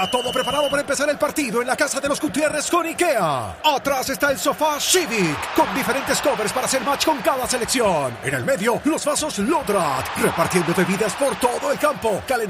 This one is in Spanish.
Ya todo preparado para empezar el partido en la casa de los Gutiérrez con IKEA. Atrás está el sofá Civic, con diferentes covers para hacer match con cada selección. En el medio, los vasos Lodrat, repartiendo bebidas por todo el campo.